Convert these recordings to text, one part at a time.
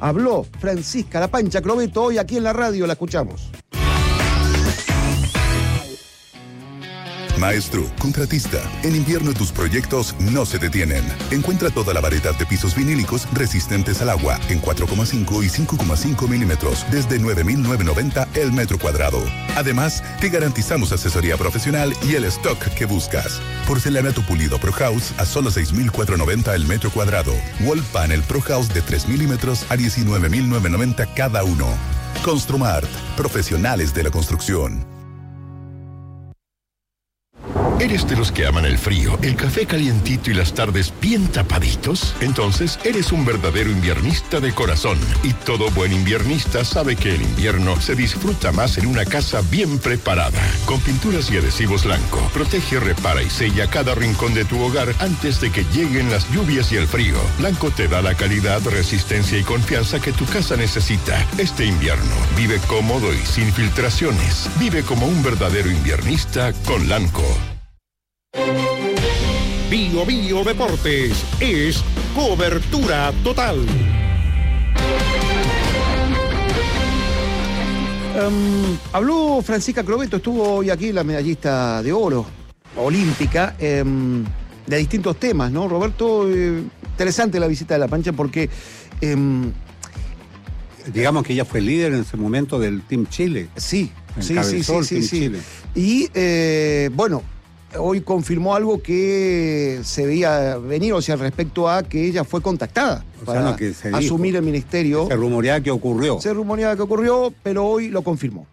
Habló Francisca La Pancha Crobeto hoy aquí en la radio, la escuchamos. Maestro, contratista, en invierno tus proyectos no se detienen. Encuentra toda la variedad de pisos vinílicos resistentes al agua en 4,5 y 5,5 milímetros desde 9.990 el metro cuadrado. Además, te garantizamos asesoría profesional y el stock que buscas. Porcelanato pulido Pro House a solo 6.490 el metro cuadrado. Wall Panel Pro House de 3 milímetros a 19.990 cada uno. Construmart, profesionales de la construcción. ¿Eres de los que aman el frío, el café calientito y las tardes bien tapaditos? Entonces, eres un verdadero inviernista de corazón. Y todo buen inviernista sabe que el invierno se disfruta más en una casa bien preparada. Con pinturas y adhesivos Lanco, protege, repara y sella cada rincón de tu hogar antes de que lleguen las lluvias y el frío. Lanco te da la calidad, resistencia y confianza que tu casa necesita. Este invierno, vive cómodo y sin filtraciones. Vive como un verdadero inviernista con Lanco. Bio Bio Deportes es cobertura total. Habló Francisca Crobeto, estuvo hoy aquí la medallista de oro olímpica, de distintos temas, ¿no, Roberto? Interesante la visita de La Pancha porque... digamos que ella fue líder en ese momento del Team Chile. Sí. Chile. Y bueno... Hoy confirmó algo que se veía venir, o sea, respecto a que ella fue contactada para asumir el ministerio. Se rumoreaba que ocurrió. Pero hoy lo confirmó.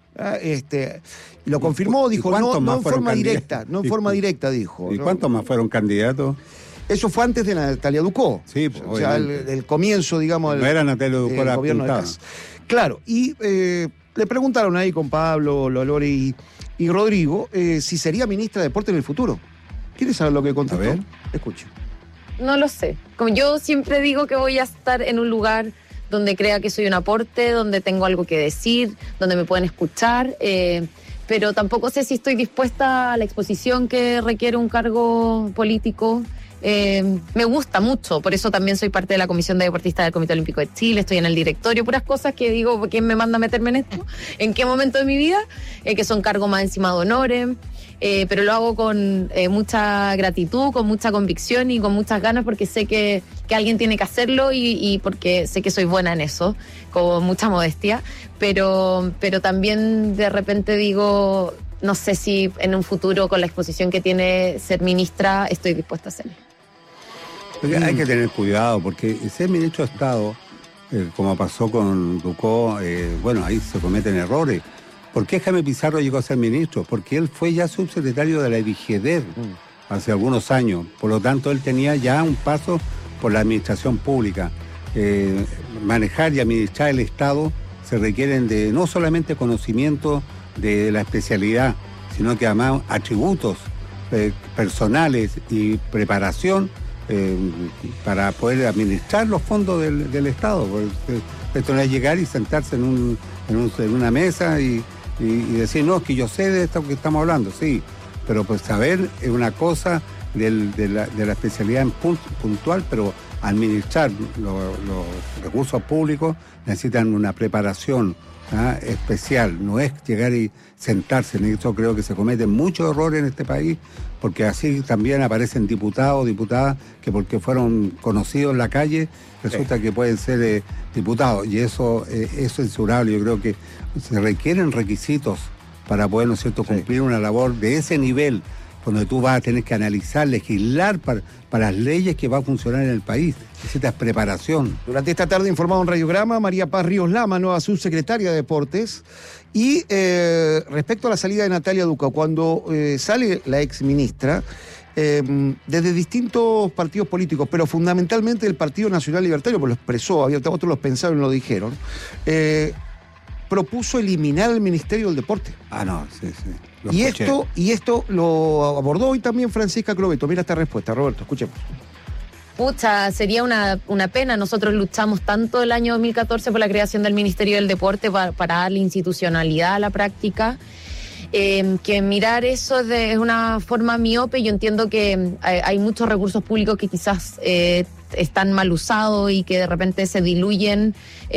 Lo confirmó, dijo, no en forma directa, dijo. ¿Y cuántos más fueron candidatos? Eso fue antes de Natalia Ducó. Sí, o sea, el comienzo, digamos, no era Natalia Ducó la gobierno de Cas. Claro, y le preguntaron ahí con Pablo, Lolori y Rodrigo, si sería ministra de Deporte en el futuro. ¿Quieres saber lo que contestó? Escuche. No lo sé. Como yo siempre digo que voy a estar en un lugar donde crea que soy un aporte, donde tengo algo que decir, donde me pueden escuchar, pero tampoco sé si estoy dispuesta a la exposición que requiere un cargo político. Me gusta mucho, por eso también soy parte de la Comisión de Deportistas del Comité Olímpico de Chile, estoy en el directorio, puras cosas que digo, ¿quién me manda a meterme en esto? ¿En qué momento de mi vida? Que son cargos más encima de honores, pero lo hago con mucha gratitud, con mucha convicción y con muchas ganas porque sé que alguien tiene que hacerlo y porque sé que soy buena en eso, con mucha modestia, pero también de repente digo, no sé si en un futuro con la exposición que tiene ser ministra estoy dispuesta a hacerlo. Hay que tener cuidado, porque ser ministro de Estado, como pasó con Ducó, bueno, ahí se cometen errores. ¿Por qué Jaime Pizarro llegó a ser ministro? Porque él fue ya subsecretario de la DIGEDER hace algunos años. Por lo tanto, él tenía ya un paso por la administración pública. Manejar y administrar el Estado se requieren de no solamente conocimiento de la especialidad, sino que además atributos personales y preparación para poder administrar los fondos del Estado. Esto no es llegar y sentarse en una mesa y decir, no, es que yo sé de esto que estamos hablando, sí, pero pues saber es una cosa de la especialidad en puntual, pero administrar los recursos públicos necesitan una preparación especial, no es llegar y sentarse. En eso creo que se cometen muchos errores en este país, porque así también aparecen diputados, diputadas, que porque fueron conocidos en la calle, resulta que pueden ser diputados, y eso es censurable. Yo creo que se requieren requisitos para poder, ¿no es cierto?, cumplir una labor de ese nivel, donde tú vas a tener que analizar, legislar para las leyes que va a funcionar en el país. Necesitas preparación. Durante esta tarde informado en Radiograma, María Paz Ríos Lama, nueva subsecretaria de Deportes, y respecto a la salida de Natalia Ducó, cuando sale la exministra, desde distintos partidos políticos, pero fundamentalmente el Partido Nacional Libertario, pues lo expresó, había otros los pensaron y lo dijeron, propuso eliminar el Ministerio del Deporte. No, sí. Y esto lo abordó hoy también Francisca Crobeto. Mira esta respuesta, Roberto, escuchemos. Pucha, sería una pena. Nosotros luchamos tanto el año 2014 por la creación del Ministerio del Deporte para darle institucionalidad a la práctica, que mirar eso es una forma miope. Yo entiendo que hay muchos recursos públicos que quizás están mal usados y que de repente se diluyen